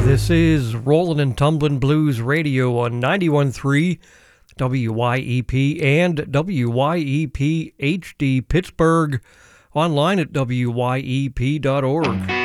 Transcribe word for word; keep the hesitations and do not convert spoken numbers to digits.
This is Rollin' and Tumblin' Blues Radio on ninety-one point three W Y E P and W Y E P H D Pittsburgh, online at W Y E P dot org.